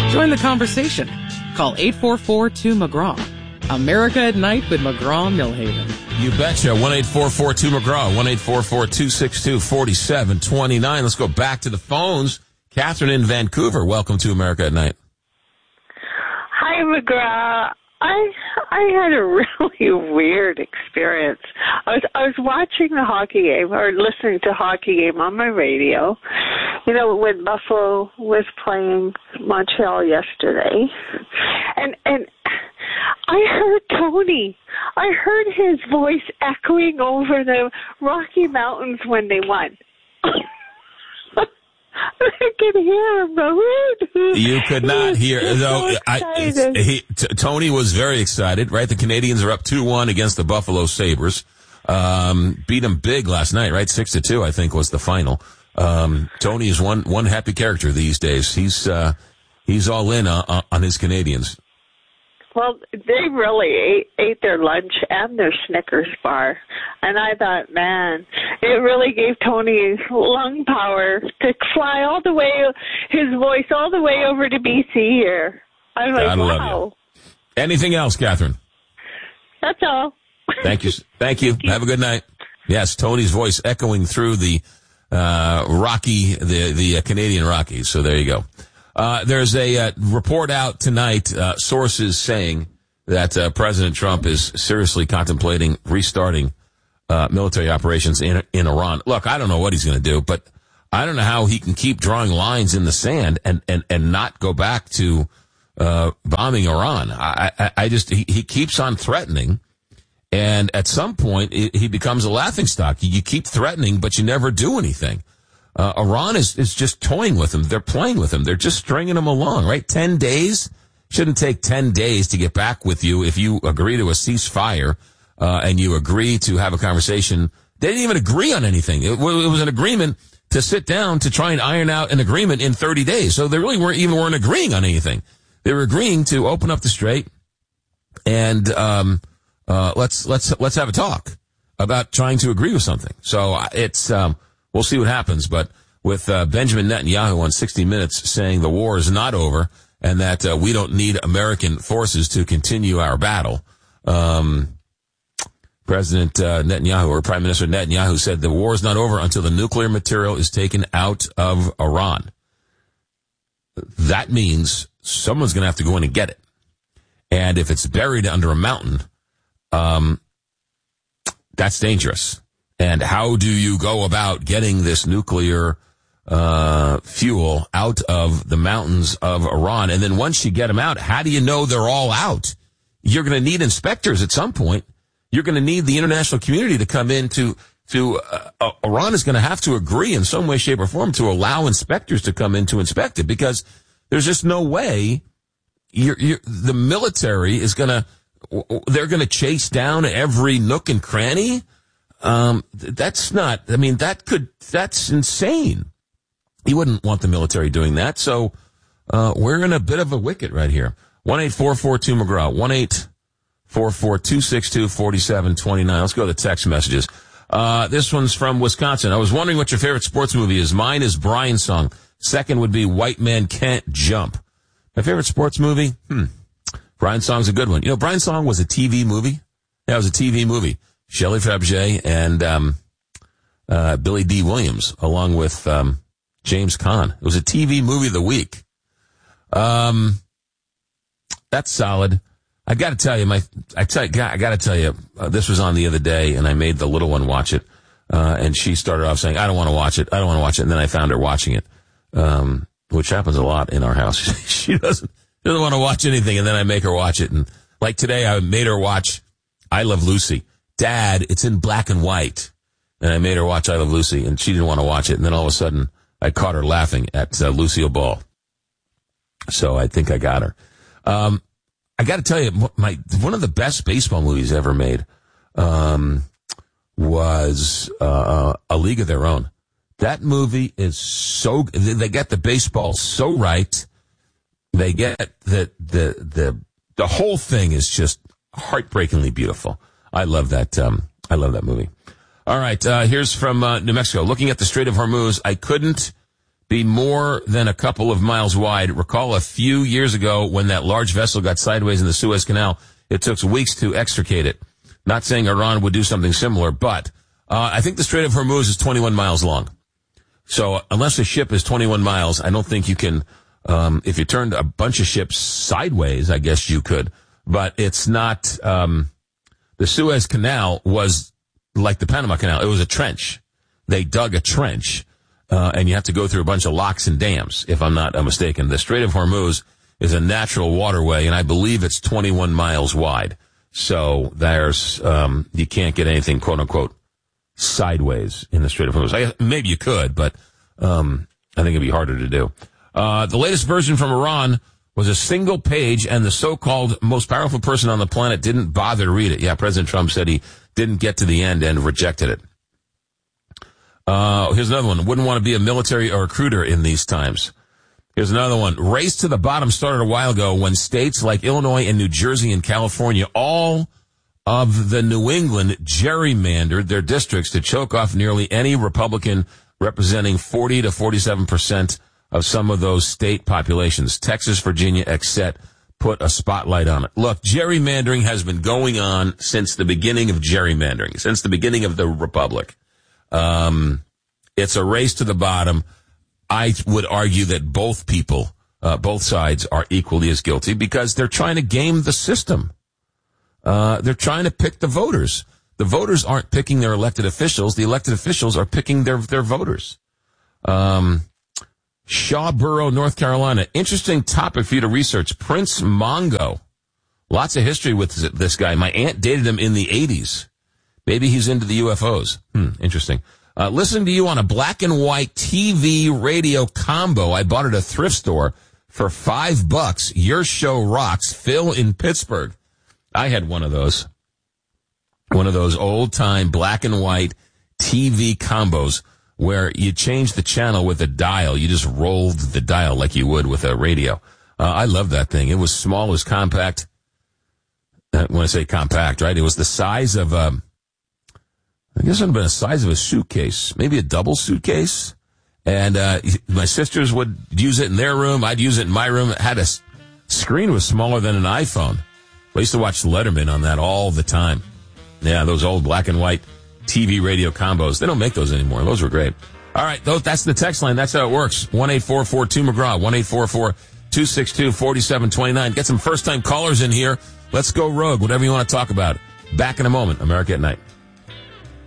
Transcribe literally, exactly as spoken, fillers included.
Join the conversation. Call eight four four two McGraw. America at Night with McGraw-Millhaven. You betcha. one eight four four two McGraw. one eight four four two six two four seven two nine. Let's go back to the phones. Catherine in Vancouver. Welcome to America at Night. Hi, McGraw. I I had a really weird experience. I was I was watching the hockey game or listening to hockey game on my radio. You know, when Buffalo was playing Montreal yesterday, and and I heard Tony. I heard his voice echoing over the Rocky Mountains when they won. I could hear him. You could not hear. No, I, he, t- Tony was very excited, right? The Canadians are up two one against the Buffalo Sabres. Um, beat them big last night, right? six to two, I think, was the final. Um, Tony is one, one happy character these days. He's, uh, he's all in on, on his Canadians. Well, they really ate, ate their lunch and their Snickers bar. And I thought, man, it really gave Tony lung power to fly all the way, his voice all the way over to B C here. I'm like, God wow. Love you. Anything else, Catherine? That's all. Thank you. Thank you. Have a good night. Yes, Tony's voice echoing through the uh, Rocky, the, the uh, Canadian Rockies. So there you go. Uh, there's a uh, report out tonight, uh, sources saying that uh, President Trump is seriously contemplating restarting uh, military operations in in Iran. Look, I don't know what he's going to do, but I don't know how he can keep drawing lines in the sand and, and, and not go back to uh, bombing Iran. I, I, I just, he, he keeps on threatening, and at some point it, he becomes a laughingstock. You keep threatening, but you never do anything. Uh, Iran is, is just toying with him. They're playing with him. They're just stringing him along, right? Ten days? Shouldn't take ten days to get back with you if you agree to a ceasefire, uh, and you agree to have a conversation. They didn't even agree on anything. It, it was an agreement to sit down to try and iron out an agreement in thirty days. So they really weren't even weren't agreeing on anything. They were agreeing to open up the strait and, um, uh, let's, let's, let's have a talk about trying to agree with something. So it's, um, we'll see what happens, but with uh, Benjamin Netanyahu on sixty minutes saying the war is not over and that uh, we don't need American forces to continue our battle, um, President uh, Netanyahu, or Prime Minister Netanyahu, said the war is not over until the nuclear material is taken out of Iran. That means someone's going to have to go in and get it. And if it's buried under a mountain, um, that's dangerous. And how do you go about getting this nuclear uh fuel out of the mountains of Iran? And then once you get them out, how do you know they're all out? You're going to need inspectors at some point. You're going to need the international community to come in to, to uh, uh, Iran is going to have to agree in some way, shape, or form to allow inspectors to come in to inspect it, because there's just no way you're, you're, the military is going to, they're going to chase down every nook and cranny. Um, that's not, I mean, that could, that's insane. You wouldn't want the military doing that. So, uh, we're in a bit of a wicket right here. one eight four four two McGraw. one eight four four two six two four seven two nine. Let's go to the text messages. Uh, this one's from Wisconsin. I was wondering what your favorite sports movie is. Mine is Brian's Song. Second would be White Man Can't Jump. My favorite sports movie? Hmm. Brian's Song's a good one. You know, Brian's Song was a T V movie. Yeah, it was a T V movie. Shelley Fabergé and um, uh, Billy D. Williams, along with um, James Caan. It was a T V movie of the week. Um, that's solid. I got to tell you, my I tell you, I got to tell you, uh, this was on the other day, and I made the little one watch it, uh, and she started off saying, "I don't want to watch it. I don't want to watch it," and then I found her watching it, um, which happens a lot in our house. She doesn't doesn't want to watch anything, and then I make her watch it. And like today, I made her watch I Love Lucy. Dad, it's in black and white. And I made her watch I Love Lucy, and she didn't want to watch it. And then all of a sudden, I caught her laughing at uh, Lucille Ball. So I think I got her. Um, I got to tell you, my one of the best baseball movies ever made um, was uh, A League of Their Own. That movie is so, they get the baseball so right. They get the, the, the, the whole thing is just heartbreakingly beautiful. I love that, um, I love that movie. All right, uh, here's from, uh, New Mexico. Looking at the Strait of Hormuz, I couldn't be more than a couple of miles wide. Recall a few years ago when that large vessel got sideways in the Suez Canal, it took weeks to extricate it. Not saying Iran would do something similar, but uh, I think the Strait of Hormuz is twenty-one miles long. So unless a ship is twenty-one miles, I don't think you can, um, if you turned a bunch of ships sideways, I guess you could. But it's not, um, the Suez Canal was like the Panama Canal. It was a trench. They dug a trench, uh, and you have to go through a bunch of locks and dams, if I'm not mistaken. The Strait of Hormuz is a natural waterway, and I believe it's twenty-one miles wide. So there's, um, you can't get anything, quote unquote, sideways in the Strait of Hormuz. I, maybe you could, but um I think it'd be harder to do. Uh the latest version from Iran was a single page, and the so-called most powerful person on the planet didn't bother to read it. Yeah, President Trump said he didn't get to the end and rejected it. Uh here's another one. Wouldn't want to be a military or recruiter in these times. Here's another one. Race to the bottom started a while ago when states like Illinois and New Jersey and California all of the New England gerrymandered their districts to choke off nearly any Republican representing forty to forty-seven percent of some of those state populations. Texas, Virginia, et cetera put a spotlight on it. Look, gerrymandering has been going on since the beginning of gerrymandering, since the beginning of the Republic. Um, it's a race to the bottom. I would argue that both people, uh, both sides are equally as guilty because they're trying to game the system. Uh, they're trying to pick the voters. The voters aren't picking their elected officials. The elected officials are picking their, their voters. Um, Shawboro, North Carolina. Interesting topic for you to research. Prince Mongo. Lots of history with this guy. My aunt dated him in the eighties. Maybe he's into the U F Os. Hmm, interesting. Uh, listening to you on a black and white T V radio combo. I bought it at a thrift store for five bucks. Your show rocks. Phil in Pittsburgh. I had one of those. One of those old-time black and white T V combos where you change the channel with a dial. You just rolled the dial like you would with a radio. Uh, I love that thing. It was small, it was compact. Uh, when I say compact, right? It was the size of, um, I guess it would have been the size of a suitcase, maybe a double suitcase. And uh, my sisters would use it in their room. I'd use it in my room. It had a screen was smaller than an iPhone. I used to watch Letterman on that all the time. Yeah, those old black and white T V radio combos. They don't make those anymore. Those were great. All right, those, that's the text line. That's how it works. one eight four four two McGraw, one eight four four two six two four seven two nine. Get some first-time callers in here. Let's go rogue, whatever you want to talk about. Back in a moment. America at Night.